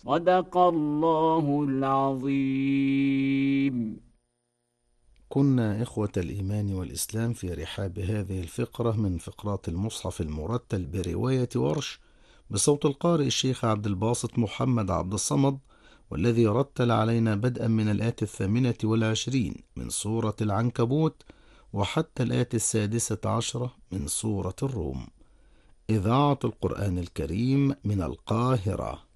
صدق الله العظيم. كنا إخوة الإيمان والإسلام في رحاب هذه الفقرة من فقرات المصحف المرتل برواية ورش بصوت القارئ الشيخ عبد الباسط محمد عبد الصمد، والذي رتل علينا بدءا من الآية 28 من سورة العنكبوت وحتى الآية 16 من سورة الروم. إذاعة القرآن الكريم من القاهرة.